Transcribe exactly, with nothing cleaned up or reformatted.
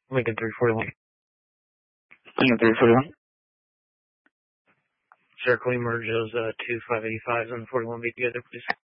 Lincoln three forty-one. Lincoln three forty-one. Sir, can we merge those uh, two five eighty-fives and the forty-one B together, please?